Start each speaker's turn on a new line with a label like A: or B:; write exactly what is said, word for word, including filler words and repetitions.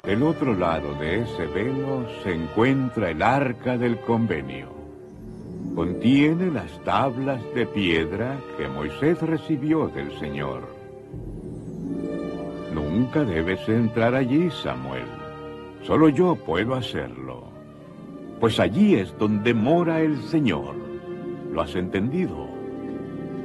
A: Del otro lado de ese velo se encuentra el Arca del Convenio. Contiene las tablas de piedra que Moisés recibió del Señor. Nunca debes entrar allí, Samuel. Solo yo puedo hacerlo. Pues allí es donde mora el Señor. ¿Lo has entendido?